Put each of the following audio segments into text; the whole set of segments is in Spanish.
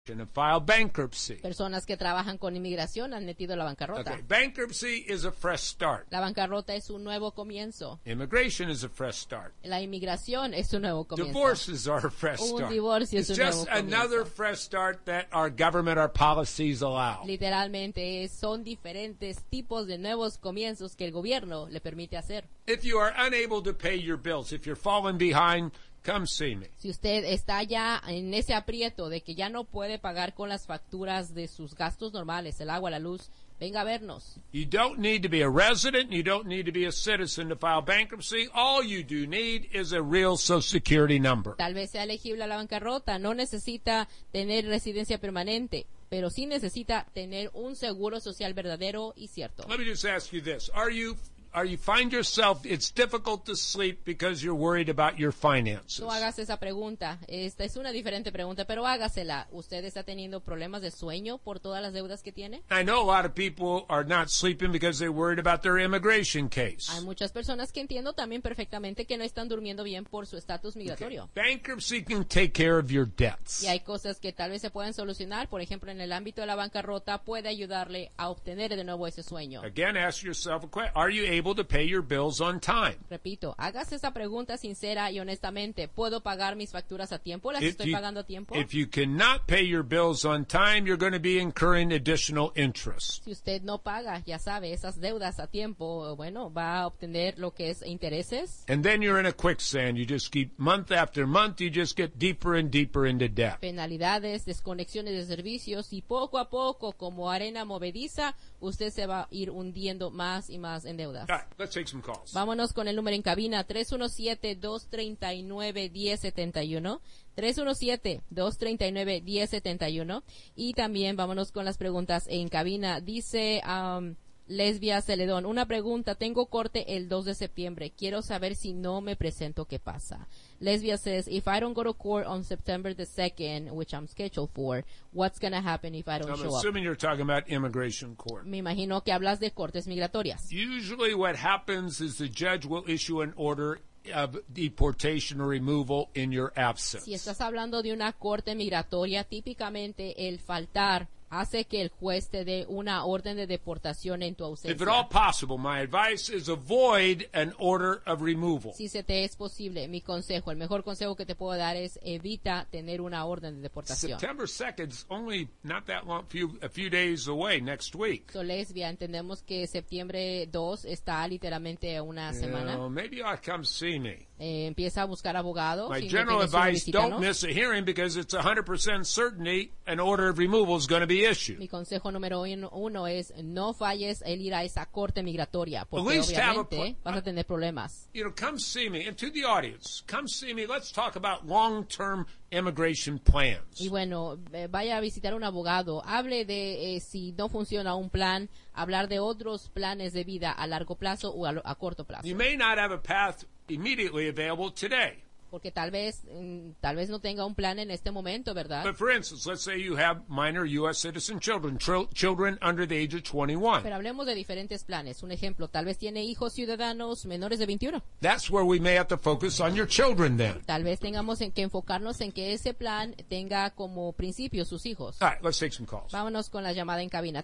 and file bankruptcy. Personas que trabajan con inmigración han metido la bancarrota. Okay, bankruptcy is a fresh start. La bancarrota es un nuevo comienzo. Immigration is a fresh start. La inmigración es un nuevo comienzo. Divorces are a fresh start. Un divorcio es It's un nuevo just comienzo. another fresh start that our government, our policies allow. Literalmente son diferentes tipos de nuevos comienzos que el gobierno le permite hacer. If you are unable to pay your bills, if you're falling behind, come see me. Si usted está ya en ese aprieto de que ya no puede pagar con las facturas de sus gastos normales, el agua, la luz, venga a vernos. You don't need to be a resident, you don't need to be a citizen to file bankruptcy. All you do need is a real Social Security number. Tal vez sea elegible a la bancarrota, no necesita tener residencia permanente, pero sí necesita tener un seguro social verdadero y cierto. Let me just ask you this. Are you find yourself, it's difficult to sleep because you're worried about your finances? No hagas esa pregunta. Esta es una diferente pregunta, pero hágasela. ¿Usted está teniendo problemas de sueño por todas las deudas que tiene? I know a lot of people are not sleeping because they're worried about their immigration case. Hay muchas personas que entiendo también perfectamente que no están durmiendo bien por su estatus migratorio. Okay. Bankruptcy can take care of your debts. Y hay cosas que tal vez se pueden solucionar. Por ejemplo, en el ámbito de la bancarrota puede ayudarle a obtener de nuevo ese sueño. Again, ask yourself a question. Are you able to pay your bills on time? Repito, hagas esa pregunta sincera y honestamente. ¿Puedo pagar mis facturas a tiempo? ¿Las estoy pagando a tiempo? If you cannot pay your bills on time, you're going to be incurring additional interest. Si usted no paga, ya sabe, esas deudas a tiempo, bueno, va a obtener lo que es intereses. And then you're in a quicksand. You just keep month after month, you just get deeper and deeper into debt. Penalidades, desconexiones de servicios y poco a poco, como arena movediza, usted se va a ir hundiendo más y más en deudas. All right, let's take some calls. Vámonos con el número en cabina, 317-239-1071, 317-239-1071, y también vámonos con las preguntas en cabina. Dice Lesbia Celedón, una pregunta, tengo corte el 2 de septiembre, quiero saber si no me presento, ¿qué pasa? Lesbia says, if I don't go to court on September the 2nd, which I'm scheduled for, what's going to happen if I don't show I'm up? assuming you're talking about immigration court. Me imagino que hablas de cortes migratorias. Usually what happens is the judge will issue an order of deportation or removal in your absence. Si estás hablando de una corte migratoria, típicamente el faltar hace que el juez te dé una orden de deportación en tu ausencia. If at all possible, my advice is avoid an order of removal. Si se te es posible, mi consejo, el mejor consejo que te puedo dar es evita tener una orden de deportación. September 2nd is only not that long, a few days away, next week. So, Lesbia, entendemos que septiembre 2 está literalmente una semana. Maybe you ought to come see me. Empieza a buscar abogado. My si general no advice, don't miss a hearing because it's 100% certainty an order of removal is going to be issued. Mi consejo número uno es no falles el ir a esa corte migratoria porque At least have obviamente vas a tener problemas. You know, come see me. And to the audience, come see me. Let's talk about long-term immigration plans. Y bueno, vaya a visitar a un abogado. Hable de si no funciona un plan, hablar de otros planes de vida a largo plazo o a corto plazo. You may not have a path immediately available today. Porque tal vez no tenga un plan en este momento, ¿verdad? But for instance, let's say you have minor U.S. citizen children, children under the age of 21. Pero hablemos de diferentes planes. Un ejemplo, tal vez tiene hijos ciudadanos menores de 21. That's where we may have to focus on your children then. Tal vez tengamos que enfocarnos en que ese plan tenga como principio sus hijos. All right, let's take some calls. Vámonos con la llamada en cabina.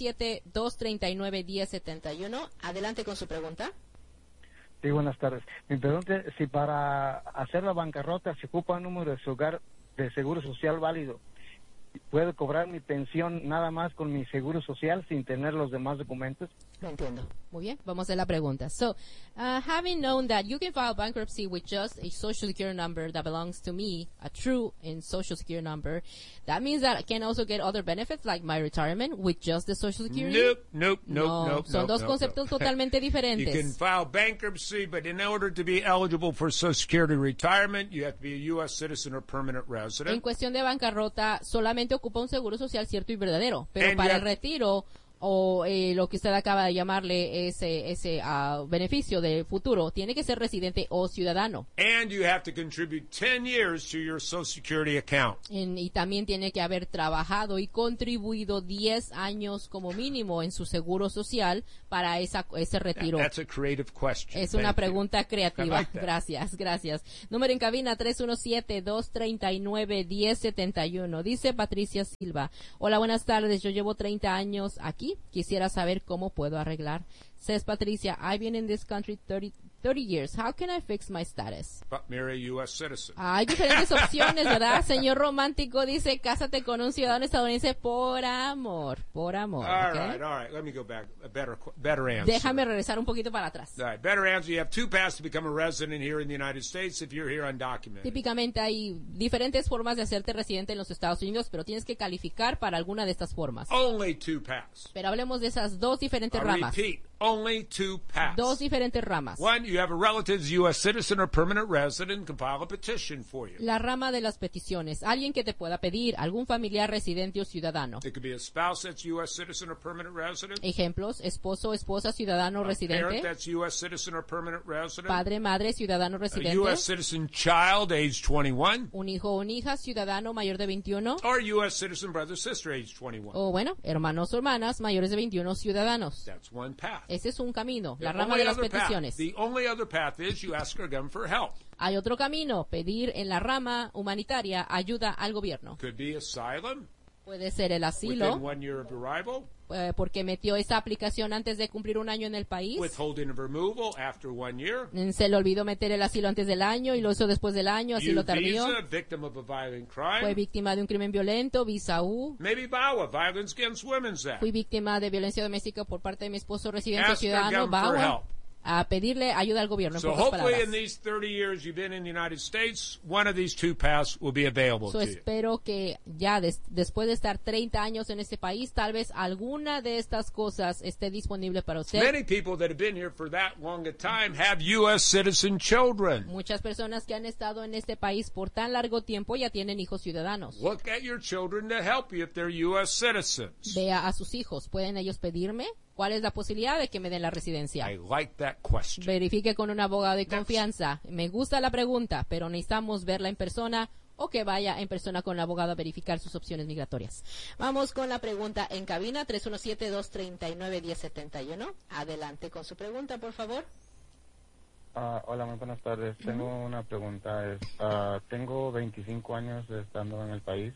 317-239-1071. Adelante con su pregunta. Sí, buenas tardes. Mi pregunta es si para hacer la bancarrota se ocupa un número de seguro social válido. ¿Puedo cobrar mi pensión nada más con mi seguro social sin tener los demás documentos? Lo entiendo. Muy bien, vamos a la pregunta. So, having known that you can file bankruptcy with just a social security number that belongs to me, a true and social security number, that means that I can also get other benefits like my retirement with just the social security? Nope. Son dos conceptos totalmente diferentes. You can file bankruptcy, but in order to be eligible for Social Security retirement, you have to be a U.S. citizen or permanent En resident. cuestión de bancarrota, solamente ocupa un seguro social cierto y verdadero, pero And para you el retiro o lo que usted acaba de llamarle ese beneficio de futuro, tiene que ser residente o ciudadano. And you have to contribute 10 years to your Social Security account. Y también tiene que haber trabajado y contribuido 10 años como mínimo en su seguro social para ese retiro. That's a creative question. Es una Thank you. pregunta creativa. I like that. Gracias. Número en cabina 317-239-1071. Dice Patricia Silva. Hola, buenas tardes. Yo llevo 30 años aquí. Quisiera saber cómo puedo arreglar. Says Patricia, I've been in this country 30 years. How can I fix my status? But marry a U.S. citizen. Hay diferentes opciones, ¿verdad? Señor romántico dice, cásate con un ciudadano estadounidense por amor. All ¿okay? right. Let me go back. A better answer. Déjame regresar un poquito para atrás. All right, better answer. You have 2 paths to become a resident here in the United States if you're here undocumented. Típicamente hay diferentes formas de hacerte residente en los Estados Unidos, pero tienes que calificar para alguna de estas formas. Only 2 paths. Pero hablemos de esas dos diferentes I ramas. repeat, only 2 paths. Dos diferentes ramas. One, you have a relative who's a U.S. citizen or permanent resident can file a petition for you. La rama de las peticiones. Alguien que te pueda pedir, algún familiar residente o ciudadano. It could be a spouse that's U.S. citizen or permanent resident. Ejemplos, esposo, esposa, ciudadano A parent residente. that's U.S. citizen or permanent resident. Padre, madre, ciudadano A residente. U.S. citizen child, age 21. Un hijo o una hija, ciudadano mayor de 21. Or U.S. citizen brother, sister, age 21. O bueno, hermanos o hermanas mayores de 21, ciudadanos. That's one path. Ese es un camino, la The rama only de las other path- peticiones. The only other path is you ask our government for help. Hay otro camino, pedir en la rama humanitaria ayuda al gobierno. Could be asylum Puede ser el within asilo, 1 year of arrival, porque metió esa aplicación antes de cumplir un año en el país. withholding of removal after 1 year, Se le olvidó meter el asilo antes del año y lo hizo después del año, asilo U tardío. visa, victim of a violent Fue crime, víctima de un crimen violento, visa U. maybe VAWA, Violence Against Women's Act. Fui víctima de violencia doméstica por parte de mi esposo residente Ask our ciudadano, government for VAWA, help. a pedirle ayuda al gobierno, en So pocas hopefully in palabras. these 30 years you've been in the United States, one of these 2 paths will be available So, to you. espero que ya después de estar 30 años en este país, tal vez alguna de estas cosas esté disponible para usted. Many people that have been here for that long a time have U.S. citizen children. Muchas personas que han estado en este país por tan largo tiempo ya tienen hijos ciudadanos. Look at your children to help you if they're U.S. citizens. Vea a sus hijos. ¿Pueden ellos pedirme? ¿Cuál es la posibilidad de que me den la residencia? I like that question. Verifique con un abogado de confianza. Me gusta la pregunta, pero necesitamos verla en persona o que vaya en persona con el abogado a verificar sus opciones migratorias. Vamos con la pregunta en cabina, 317-239-1071. Adelante con su pregunta, por favor. Hola, muy buenas tardes. Tengo una pregunta. Tengo 25 años de estando en el país.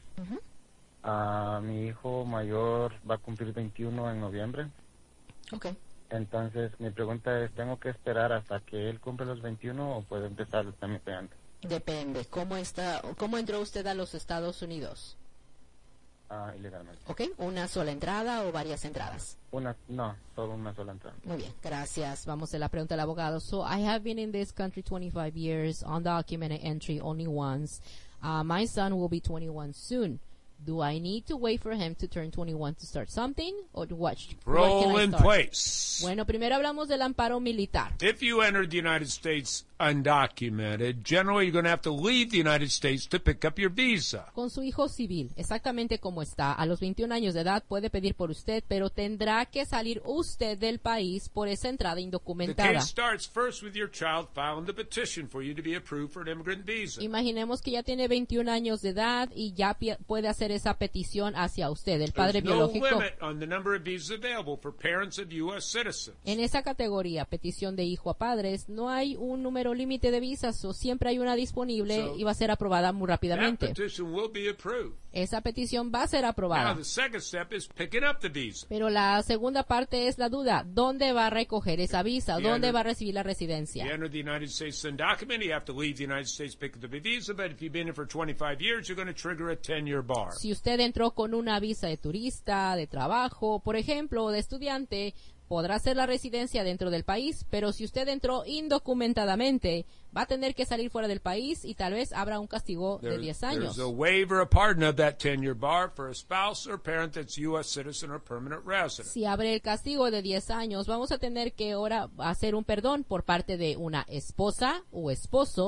Mi hijo mayor va a cumplir 21 en noviembre. Okay. Entonces, mi pregunta es, ¿tengo que esperar hasta que él cumple los 21 o puedo empezar también antes? Depende. ¿Cómo entró usted a los Estados Unidos? Ilegalmente. ¿Ok? ¿Una sola entrada o varias entradas? No, solo una sola entrada. Muy bien, gracias. Vamos a la pregunta del abogado. So, I have been in this country 25 years, undocumented entry only once. My son will be 21 soon. Do I need to wait for him to turn 21 to start something? Or what can Roll I in start? place. Bueno, primero hablamos del amparo militar. If you entered the United States undocumented, generally you're going to have to leave the United States to pick up your visa. Con su hijo civil, exactamente como está, a los 21 años de edad puede pedir por usted, pero tendrá que salir usted del país por esa entrada The indocumentada. case starts first with your child filing the petition for you to be approved for an immigrant visa. Imaginemos que ya tiene 21 años de edad y ya puede hacer esa petición hacia usted, el padre There's no biológico. limit on the number of visas available for parents of U.S. citizens. En esa categoría, petición de hijo a padres, no hay un número límite de visas, o siempre hay una disponible So, y va a ser aprobada muy That rápidamente. petition will be approved. Esa petición va a ser Now, aprobada. the second step is picking up the visa. Pero la segunda parte es la duda. ¿Dónde va a recoger esa visa? Sí, ¿Dónde Andrew. va a recibir la If you residencia? enter the United States undocumented, you have to leave the United States, pick up the visa, but if you've been here for 25 years, you're going to trigger a 10-year bar. Si usted entró con una visa de turista, de trabajo, por ejemplo, o de estudiante, podrá hacer la residencia dentro del país, pero si usted entró indocumentadamente, va a tener que salir fuera del país y tal vez habrá un castigo de 10 años. There's a waiver, a pardon of that 10-year bar for a spouse or parent that's U.S. citizen or permanent resident. Si abre el castigo de 10 años, vamos a tener que ahora hacer un perdón por parte de una esposa o esposo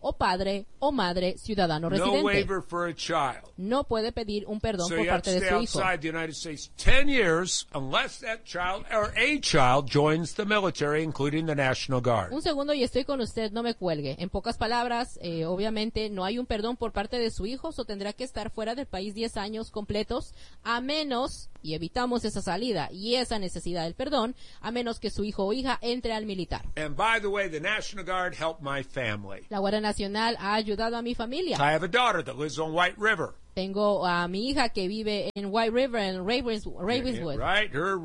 o padre o madre ciudadano No residente. waiver for a child. No puede pedir un perdón So por you have parte to de stay su hijo. outside the United States 10 years unless that child or a child joins the military, including the National Guard. Un segundo y estoy con usted, no me cuelgue. En pocas palabras, obviamente no hay un perdón por parte de su hijo, o tendrá que estar fuera del país 10 años completos, a menos, y evitamos esa salida y esa necesidad del perdón, a menos que su hijo o hija entre al militar. And by the way, the National Guard helped my family. La Guardia Nacional ha ayudado a mi familia. I have a daughter that lives on White River. Tengo a mi hija que vive en White River, en Ravenswood. Right?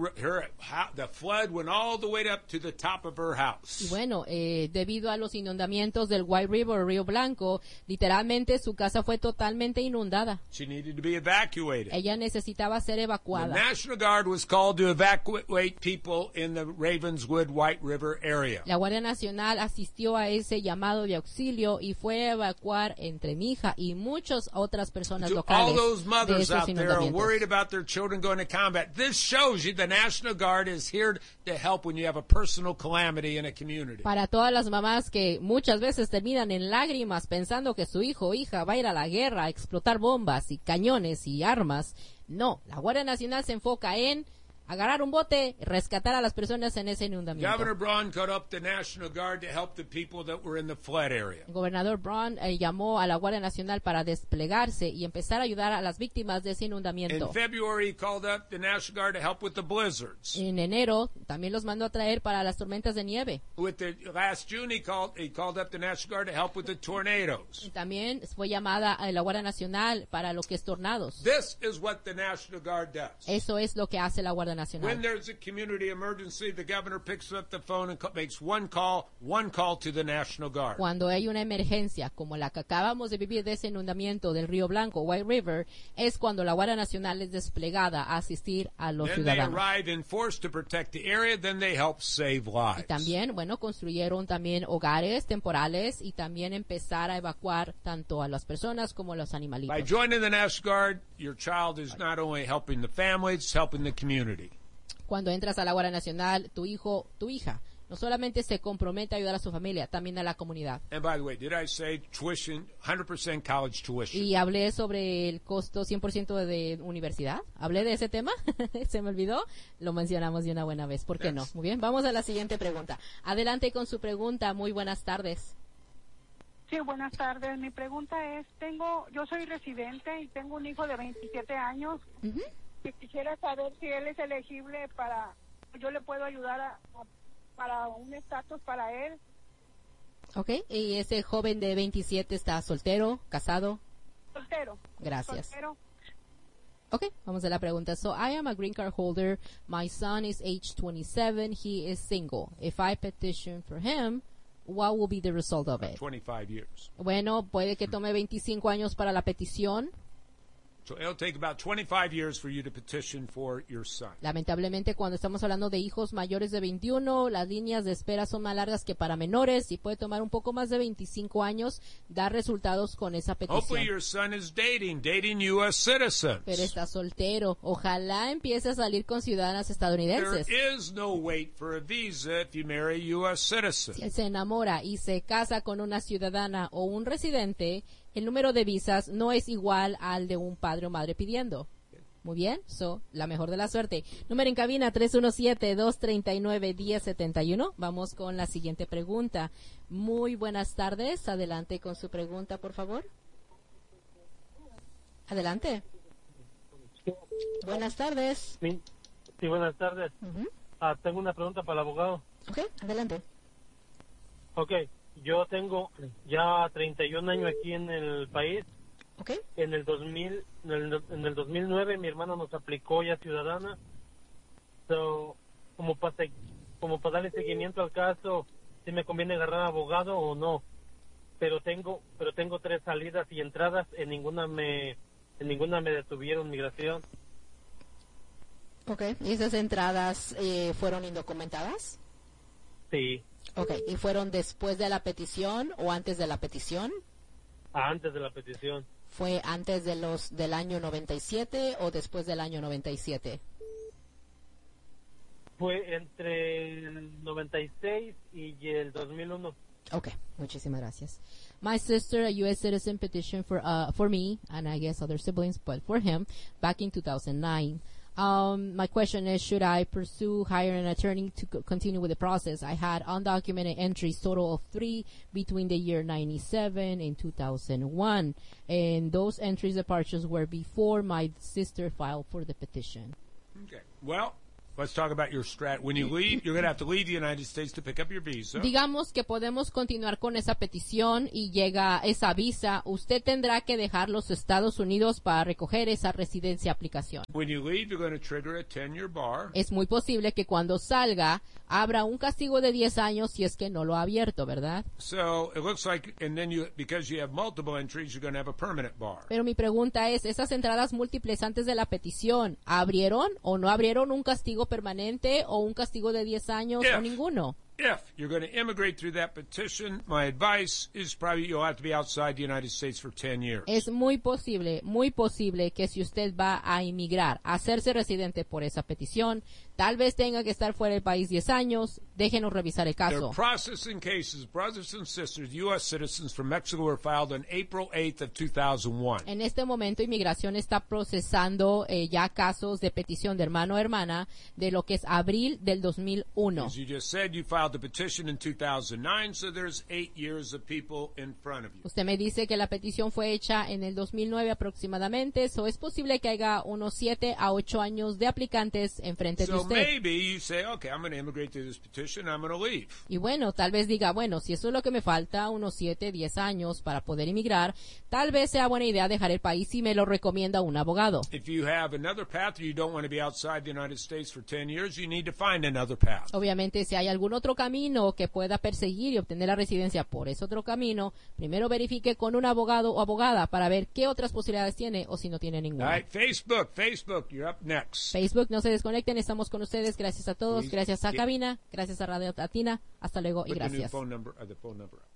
The flood went all the way up to the top of her Y house. bueno, debido a los inundamientos del White River, Río Blanco, literalmente su casa fue totalmente inundada. She needed to be evacuated. Ella necesitaba ser The evacuada. National Guard was called to evacuate people in the Ravenswood White River area. La Guardia Nacional asistió a ese llamado de auxilio y fue a evacuar entre mi hija y muchas otras personas To all locales those de mothers esos out there are inundamientos. worried about their children going to combat, this shows you the National Guard is here to help when you have a personal calamity in a community. Para todas las mamás que muchas veces terminan en lágrimas pensando que su hijo o hija va a ir a la guerra a explotar bombas y cañones y armas, no, la Guardia Nacional se enfoca en agarrar un bote, rescatar a las personas en ese inundamiento. Governor Braun called up the National Guard to help the people that were in the flood area. El gobernador Braun llamó a la Guardia Nacional para desplegarse y empezar a ayudar a las víctimas de ese In inundamiento. February, he called up the National Guard to help with the blizzards. En enero también los mandó a traer para las tormentas de nieve. Last June, he called up the National Guard to help with the tornadoes. Y también fue llamada a la Guardia Nacional para lo que es tornados. This is what the National Guard does. Eso es lo que hace la Guardia When Nacional. there's a community emergency, the governor picks up the phone and makes one call to the National Guard. Cuando hay una emergencia como la que acabamos de vivir de ese inundamiento del Río Blanco, White River, es cuando la Guardia Nacional es desplegada a asistir a los Then they ciudadanos. arrive in force to protect the area, then they help save Y lives. también, bueno, construyeron también hogares temporales y también empezar a evacuar tanto a las personas como a los By animalitos. joining the National Guard, your child is not only helping the family, it's helping the community. Cuando entras a la Guardia Nacional, tu hijo, tu hija, no solamente se compromete a ayudar a su familia, también a la comunidad. And by the way, did I say tuition, 100% college tuition? Y hablé sobre el costo 100% de universidad. ¿Hablé de ese tema? ¿Se me olvidó? Lo mencionamos de una buena vez. ¿Por qué no? Muy bien, vamos a la siguiente pregunta. Adelante con su pregunta. Muy buenas tardes. Sí, buenas tardes. Mi pregunta es, yo soy residente y tengo un hijo de 27 años Ujú. y quisiera saber si él es elegible yo le puedo ayudar para un estatus para él. Ok, y ese joven de 27 está soltero, casado. Soltero. Gracias. Soltero. Okay, vamos a la pregunta. So, I am a green card holder. My son is age 27. He is single. If I petition for him, what will be the result of it? 25 years. Bueno, puede que tome 25 años para la petición. So it'll take about 25 years for you to petition for your son. Lamentablemente, cuando estamos hablando de hijos mayores de 21, las líneas de espera son más largas que para menores y puede tomar un poco más de 25 años dar resultados con esa Hopefully petición. your son is dating U.S. citizens. Pero está soltero. Ojalá empiece a salir con ciudadanas There estadounidenses. is no wait for a visa if you marry a U.S. citizen. Si él se enamora y se casa con una ciudadana o un residente, el número de visas no es igual al de un padre o madre pidiendo. Muy bien, la mejor de la suerte. Número en cabina 317-239-1071. Vamos con la siguiente pregunta. Muy buenas tardes. Adelante con su pregunta, por favor. Adelante. Buenas tardes. Sí, buenas tardes. Ujú. Tengo una pregunta para el abogado. Ok, adelante. Ok, yo tengo ya 31 años aquí en el país. Ok. En el 2009 mi hermana nos aplicó ya ciudadana. Como para darle seguimiento al caso, si me conviene agarrar abogado o no. Pero tengo 3 salidas y entradas, en ninguna me detuvieron migración. Ok. ¿Y esas entradas fueron indocumentadas? Sí, Ok. ¿Y fueron después de la petición o antes de la petición? antes de la petición. ¿Fue antes del año 97 o después del año 97? Fue entre el 96 y el 2001. Okay, muchísimas gracias. My sister, a U.S. citizen, petitioned for me, and I guess other siblings, but for him, back in 2009. My question is, should I pursue hiring an attorney to continue with the process? I had undocumented entries, total of 3 between the year 97 and 2001. And those entries departures were before my sister filed for the petition. Okay. Well, let's talk about your strat. When you leave, you're going to have to leave the United States to pick up your visa. Digamos que podemos continuar con esa petición y llega esa visa. Usted tendrá que dejar los Estados Unidos para recoger esa residencia aplicación. When you leave, you're going to trigger a 10-year bar. Es muy posible que cuando salga habrá un castigo de 10 años si es que no lo ha abierto, ¿verdad? So it looks like, and then because you have multiple entries, you're going to have a permanent bar. Pero mi pregunta es, esas entradas múltiples antes de la petición, ¿abrieron o no abrieron un castigo permanente o un castigo de 10 años o ninguno? If you're going to immigrate through that petition, my advice is probably you'll have to be outside the United States for 10 years. Es muy posible que si usted va a inmigrar, a hacerse residente por esa petición, tal vez tenga que estar fuera del país 10 años. Déjenos revisar el caso. They're processing cases. Brothers and sisters, U.S. citizens from Mexico were filed on April 8th of 2001. En este momento, Inmigración está procesando ya casos de petición de hermano o hermana de lo que es abril del 2001. As you just said, you filed the petition in 2009, so there's 8 years of people in front of you. Usted me dice que la petición fue hecha en el 2009 aproximadamente, so es posible que haya unos 7 a 8 años de aplicantes enfrente de So usted. maybe you say, okay, I'm going to immigrate through this petition, I'm going to leave. Y bueno, tal vez diga, bueno, si eso es lo que me falta, unos 7, 10 años para poder inmigrar, tal vez sea buena idea dejar el país si me lo recomienda un abogado. If you have another path or you don't want to be outside the United States for 10 years, you need to find another path. Obviamente, si hay algún otro camino que pueda perseguir y obtener la residencia por ese otro camino, primero verifique con un abogado o abogada para ver qué otras posibilidades tiene o si no tiene All ninguna. right, Facebook, you're up next. Facebook, no se desconecten, estamos con ustedes. Gracias a todos, Please gracias a get- Cabina, gracias a Radio Latina. Hasta luego y Put the new gracias. phone number, the phone number up.